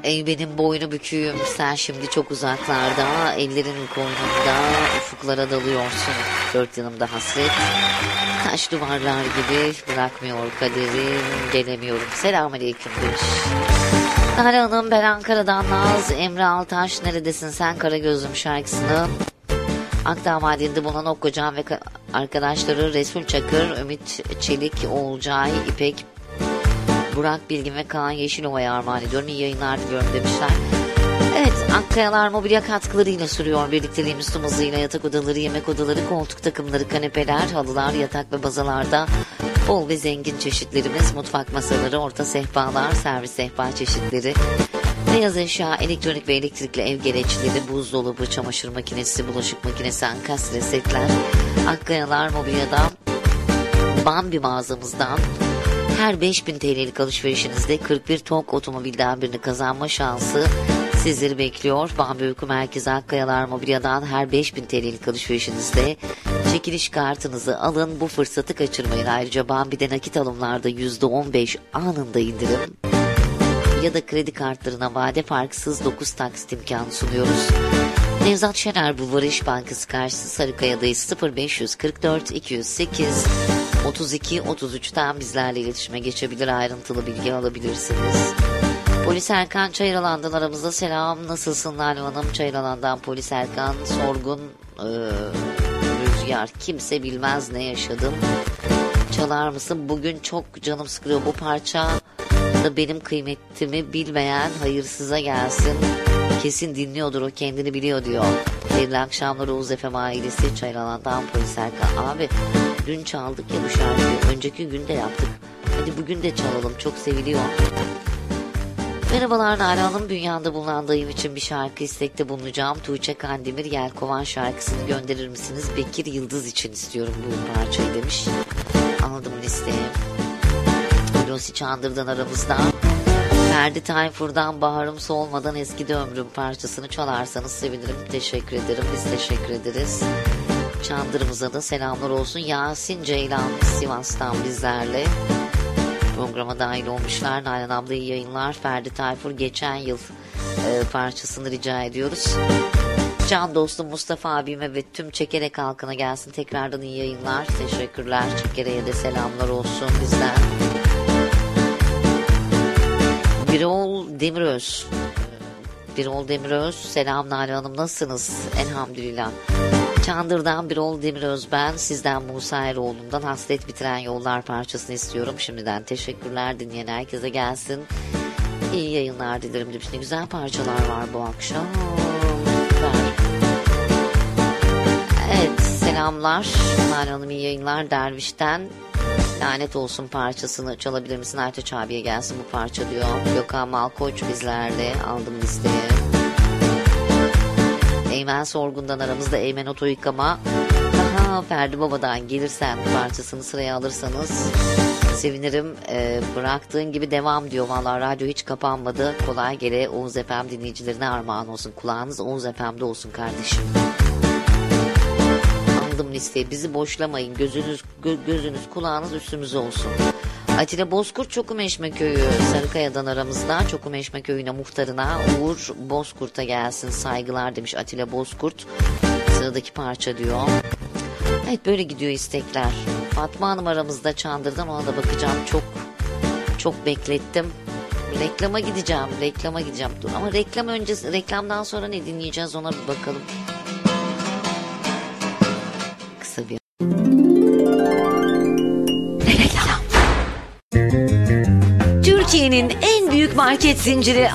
Ey benim boynu büküğüm, sen şimdi çok uzaklarda, ellerin koynunda, ufuklara dalıyorsun. Dört yanımda hasret, taş duvarlar gibi bırakmıyor kaderim, gelemiyorum. Selamünaleyküm demiş. Nare Hanım, ben Ankara'dan Naz. Emre Altaş, neredesin sen Karagözlüm şarkısını Akdağ Madeninde bulunan Okkocan ve arkadaşları Resul Çakır, Ümit Çelik, Oğulcay, İpek, Burak Bilgin ve Kaan Yeşilova'ya armağan ediyorum. İyi yayınlar diliyorum demişler. Evet, Akkayalar mobilya katkılarıyla sürüyor. Birlikteliğimiz tüm hızıyla yatak odaları, yemek odaları, koltuk takımları, kanepeler, halılar, yatak ve bazalarda bol ve zengin çeşitlerimiz, mutfak masaları, orta sehpalar, servis sehpa çeşitleri, beyaz eşya, elektronik ve elektrikli ev gereçleri, buzdolabı, çamaşır makinesi, bulaşık makinesi, ankastre setler, Akkayalar mobilyadan, Bambi mağazamızdan her 5.000 TL'lik alışverişinizde 41 TOG otomobilden birini kazanma şansı sizleri bekliyor. Bambi Uyku Merkezi Akkayalar Mobilya'dan her 5.000 TL'lik alışverişinizde çekiliş kartınızı alın. Bu fırsatı kaçırmayın. Ayrıca Bambi'de nakit alımlarda %15 anında indirim ya da kredi kartlarına vade farksız 9 taksit imkanı sunuyoruz. Nevzat Şener Bulvarı İş Bankası karşısı Sarıkaya'dayız. 0544 208 32 33'ten bizlerle iletişime geçebilir, ayrıntılı bilgi alabilirsiniz. Polis Erkan Çayıralan'dan aramızda. Selam, nasılsın Nalan Hanım? Çayıralan'dan Polis Erkan. Sorgun rüzgar, kimse bilmez ne yaşadım, çalar mısın? Bugün çok canım sıkılıyor, bu parça da benim kıymetimi bilmeyen hayırsıza gelsin, kesin dinliyordur, o kendini biliyor diyor. Hayırlı akşamlar Oğuz FM ailesi. Çayıralan'dan Polis Erkan. Abi dün çaldık ya bu şarkıyı, önceki gün de yaptık, hadi bugün de çalalım, çok seviliyor. Merhabalar Nalan Hanım, bünyanda bulunan dayım için bir şarkı istekte bulunacağım. Tuğçe Kandemir Yelkovan şarkısını gönderir misiniz? Bekir Yıldız için istiyorum bu parçayı demiş. Aldım listeye. Hulusi Çandır'dan aramızda. Ferdi Tayfur'dan Baharım Solmadan Eskidi Ömrüm parçasını çalarsanız sevinirim. Teşekkür ederim. Biz teşekkür ederiz. Çandır'ımıza da selamlar olsun. Yasin Ceylan Sivas'tan bizlerle programa dahil olmuşlar. Nalan abla iyi yayınlar. Ferdi Tayfur geçen yıl parçasını rica ediyoruz. Can dostum Mustafa abime ve tüm Çekerek halkına gelsin. Tekrardan iyi yayınlar. Teşekkürler. Çekerek'e de selamlar olsun bizden. Birol Demiröz. Birol Demiröz. Selam Nalan Hanım, nasılsınız? Elhamdülillah. Çandır'dan Birol Demiröz ben. Sizden Musa Eroğlu'ndan Hasret Bitiren Yollar parçasını istiyorum. Şimdiden teşekkürler, dinleyen herkese gelsin. İyi yayınlar dilerim demiş. Ne güzel parçalar var bu akşam. Evet, selamlar. Nalan Hanım iyi yayınlar. Derviş'ten Lanet Olsun parçasını çalabilir misin? Aytaç abiye gelsin bu parça diyor. Gökhan Malkoç bizlerle, aldım listeye. Eymen Sorgun'dan aramızda. Eymen Oto Yıkama. Ferdi Baba'dan Gelirsen parçasını sıraya alırsanız sevinirim. Bıraktığın gibi devam diyor. Vallahi radyo hiç kapanmadı. Kolay gele Oğuz FM dinleyicilerine armağan olsun. Kulağınız Oğuz FM'de olsun kardeşim. Aldım listeye. Bizi boşlamayın. Gözünüz kulağınız üstümüze olsun. Atilla Bozkurt Çokumeşme Köyü Sarıkaya'dan aramızda. Çokumeşme Köyü'ne muhtarına Uğur Bozkurt'a gelsin saygılar demiş Atilla Bozkurt. Sıradaki parça diyor. Evet, böyle gidiyor istekler. Fatma Hanım aramızda Çandır'dan, ona da bakacağım. Çok beklettim. Reklama gideceğim. Dur. Ama reklamdan sonra ne dinleyeceğiz ona bir bakalım. Kısa bir Türkiye'nin en büyük market zinciri